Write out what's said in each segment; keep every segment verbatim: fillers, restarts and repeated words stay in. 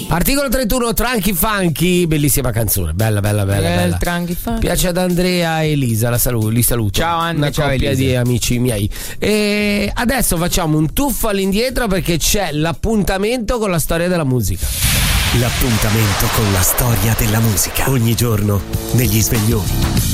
Articolo trentuno, Tranchi Funky, bellissima canzone, bella bella bella, Eh, bella. Tranchi Funky. Piace ad Andrea e Elisa, la saluto, li saluto. Ciao Anna, una ciao coppia Elisa. di amici miei. E adesso facciamo un tuffo all'indietro perché c'è l'appuntamento con la storia della musica. L'appuntamento con la storia della musica. Ogni giorno negli sveglioni.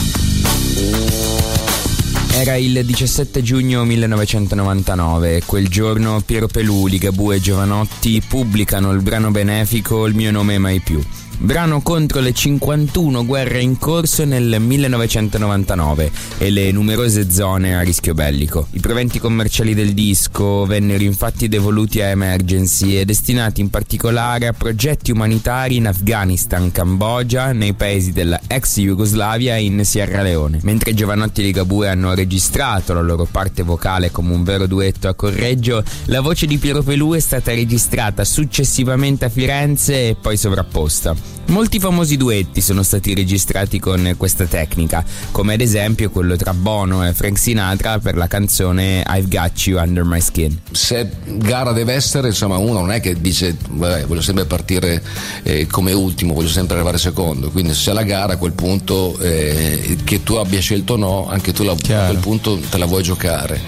Era il diciassette giugno millenovecentonovantanove. Quel giorno Piero Pelù, Ligabue e Giovanotti pubblicano il brano benefico Il mio nome mai più. Brano contro le cinquantuno guerre in corso nel millenovecentonovantanove e le numerose zone a rischio bellico. I proventi commerciali del disco vennero infatti devoluti a Emergency e destinati in particolare a progetti umanitari in Afghanistan, Cambogia, nei paesi della ex Jugoslavia e in Sierra Leone. Mentre Giovanotti e Ligabue hanno registrato la loro parte vocale come un vero duetto a Correggio, la voce di Piero Pelù è stata registrata successivamente a Firenze e poi sovrapposta. Molti famosi duetti sono stati registrati con questa tecnica, come ad esempio quello tra Bono e Frank Sinatra per la canzone I've Got You Under My Skin. Se gara deve essere, insomma, uno non è che dice vabbè, voglio sempre partire eh, come ultimo, voglio sempre arrivare secondo, quindi se c'è la gara a quel punto eh, che tu abbia scelto o no, anche tu la, a quel punto te la vuoi giocare.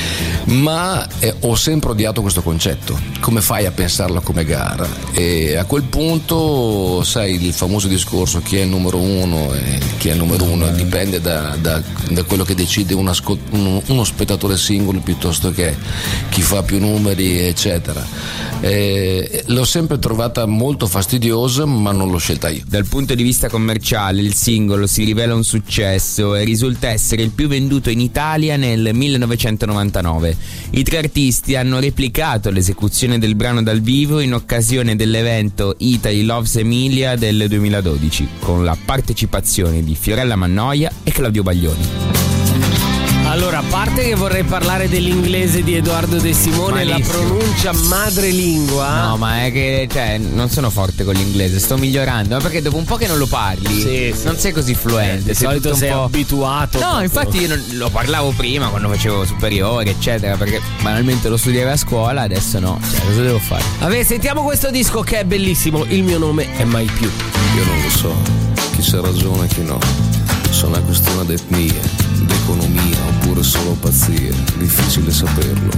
Ma eh, ho sempre odiato questo concetto, come fai a pensarla come gara? E a quel punto, sai, il famoso discorso chi è il numero uno e chi è il numero uno dipende da, da, da quello che decide una, uno, uno spettatore singolo piuttosto che chi fa più numeri eccetera. Eh, l'ho sempre trovata molto fastidiosa, ma non l'ho scelta io. Dal punto di vista commerciale il singolo si rivela un successo e risulta essere il più venduto in Italia nel millenovecentonovantanove. I tre artisti hanno replicato l'esecuzione del brano dal vivo in occasione dell'evento Italy Loves Emilia del duemiladodici, con la partecipazione di Fiorella Mannoia e Claudio Baglioni. Allora, a parte che vorrei parlare dell'inglese di Edoardo De Simone, Malissimo. la pronuncia madrelingua. No, ma è che cioè, non sono forte con l'inglese, sto migliorando, ma perché dopo un po' che non lo parli, Sì, sì. non sei così fluente. Di sei solito tutto un sei po'... abituato. No, proprio. infatti io non, lo parlavo prima quando facevo superiori, eccetera, perché banalmente lo studiavo a scuola, adesso no. Cioè, cosa devo fare? Vabbè, sentiamo questo disco che è bellissimo. Il mio nome è mai più. Io non lo so chi c'ha ragione e chi no, sono una questione d'etnia, d'economia oppure solo pazzia, difficile saperlo.